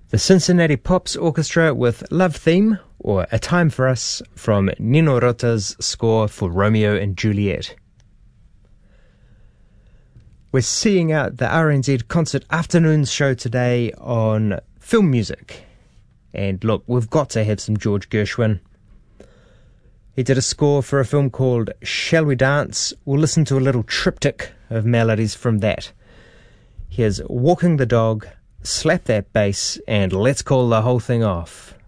The Cincinnati Pops Orchestra with Love Theme, or A Time for Us, from Nino Rota's score for Romeo and Juliet. We're seeing out the RNZ Concert Afternoons show today on film music. And look, we've got to have some George Gershwin. He did a score for a film called Shall We Dance? We'll listen to a little triptych of melodies from that. Here's Walking the Dog, Slap That Bass, and let's call the whole thing off.